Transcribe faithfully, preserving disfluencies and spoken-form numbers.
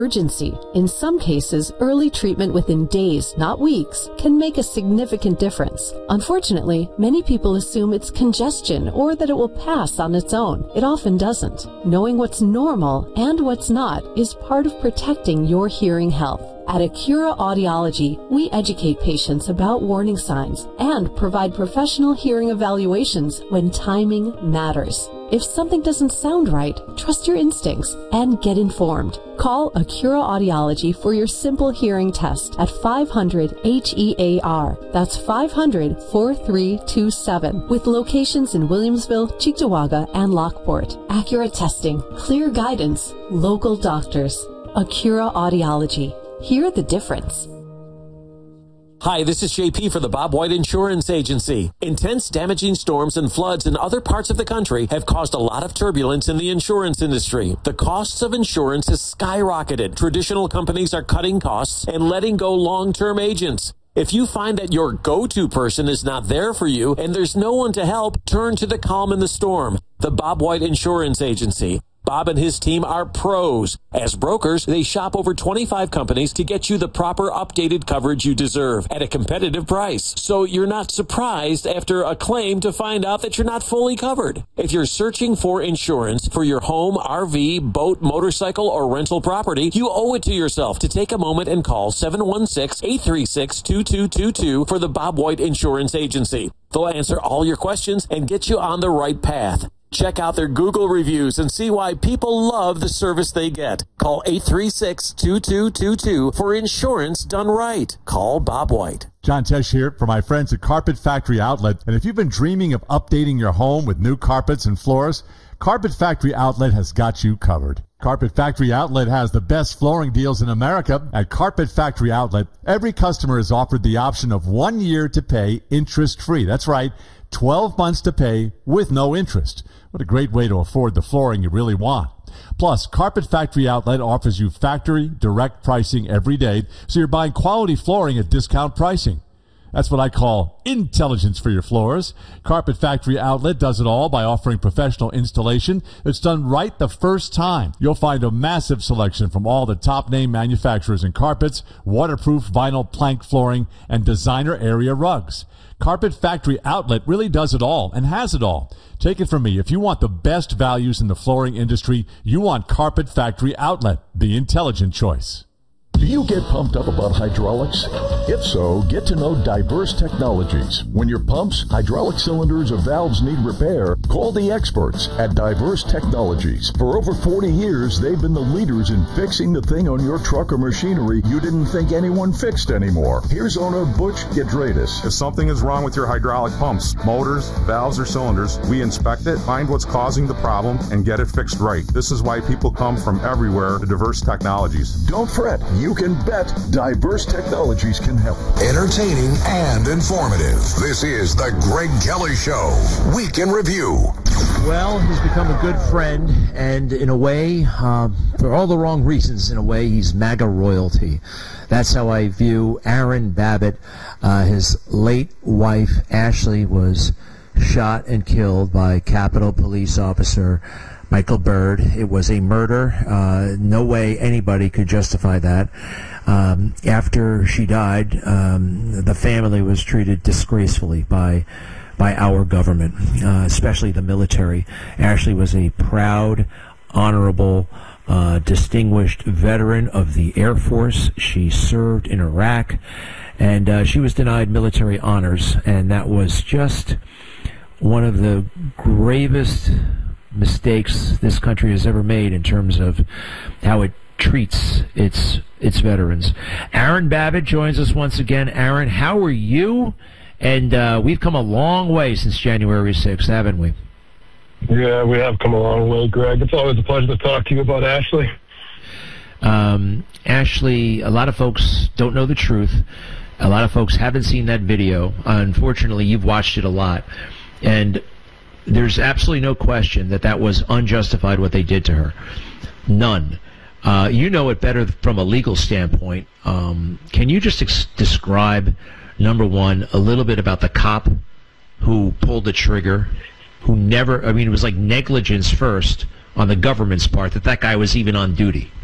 urgency. In some cases, early treatment within days, not weeks, can make a significant difference. Unfortunately, many people assume it's congestion or that it will pass on its own. It often doesn't. Knowing what's normal and what's not is part of protecting your hearing health. At Acura Audiology, we educate patients about warning signs and provide professional hearing evaluations when timing matters. If something doesn't sound right, trust your instincts and get informed. Call Acura Audiology for your simple hearing test at five hundred H E A R. That's five hundred, four three two seven. With locations in Williamsville, Cheektowaga, and Lockport. Accurate testing, clear guidance, local doctors. Acura Audiology. Hear the difference. Hi, this is J P for the Bob White Insurance Agency. Intense damaging storms and floods in other parts of the country have caused a lot of turbulence in the insurance industry. The costs of insurance has skyrocketed. Traditional companies are cutting costs and letting go long-term agents. If you find that your go-to person is not there for you and there's no one to help, turn to the calm in the storm. The Bob White Insurance Agency. Bob and his team are pros. As brokers, they shop over twenty-five companies to get you the proper updated coverage you deserve at a competitive price. So you're not surprised after a claim to find out that you're not fully covered. If you're searching for insurance for your home, R V, boat, motorcycle, or rental property, you owe it to yourself to take a moment and call seven one six, eight three six, two two two two for the Bob White Insurance Agency. They'll answer all your questions and get you on the right path. Check out their Google reviews and see why people love the service they get. Call eight three six, two two two two for insurance done right. Call Bob White. John Tesh here for my friends at Carpet Factory Outlet. And if you've been dreaming of updating your home with new carpets and floors, Carpet Factory Outlet has got you covered. Carpet Factory Outlet has the best flooring deals in America. At Carpet Factory Outlet, every customer is offered the option of one year to pay interest-free. That's right, twelve months to pay with no interest. What a great way to afford the flooring you really want. Plus, Carpet Factory Outlet offers you factory direct pricing every day, so you're buying quality flooring at discount pricing. That's what I call intelligence for your floors. Carpet Factory Outlet does it all by offering professional installation that's done right the first time. You'll find a massive selection from all the top-name manufacturers in carpets, waterproof vinyl plank flooring, and designer area rugs. Carpet Factory Outlet really does it all and has it all. Take it from me. If you want the best values in the flooring industry, you want Carpet Factory Outlet, the intelligent choice. Do you get pumped up about hydraulics? If so, get to know Diverse Technologies. When your pumps, hydraulic cylinders, or valves need repair, call the experts at Diverse Technologies. For over forty years, they've been the leaders in fixing the thing on your truck or machinery you didn't think anyone fixed anymore. Here's owner Butch Gedradis. If something is wrong with your hydraulic pumps, motors, valves, or cylinders, we inspect it, find what's causing the problem, and get it fixed right. This is why people come from everywhere to Diverse Technologies. Don't fret. You can bet Diverse Technologies can help. Entertaining and informative. This is the Greg Kelly Show. Week in Review. Well, he's become a good friend, and in a way, uh, for all the wrong reasons, in a way, he's MAGA royalty. That's how I view Aaron Babbitt. Uh, his late wife, Ashley, was shot and killed by Capitol Police Officer Michael Byrd. It was a murder. Uh, no way anybody could justify that. Um, after she died, um, the family was treated disgracefully by by our government, uh, especially the military. Ashley was a proud, honorable, uh, distinguished veteran of the Air Force. She served in Iraq, and uh, she was denied military honors, and that was just one of the gravest mistakes this country has ever made in terms of how it treats its its veterans. Aaron Babbitt joins us once again. Aaron, how are you? And uh, we've come a long way since January sixth, haven't we? Yeah, we have come a long way, Greg. It's always a pleasure to talk to you about Ashley. Um, Ashley, a lot of folks don't know the truth. A lot of folks haven't seen that video. Unfortunately, you've watched it a lot. And there's absolutely no question that that was unjustified, what they did to her. None. Uh, you know it better from a legal standpoint. Um, can you just ex- describe, number one, a little bit about the cop who pulled the trigger, who never, I mean, it was like negligence first on the government's part that that guy was even on duty.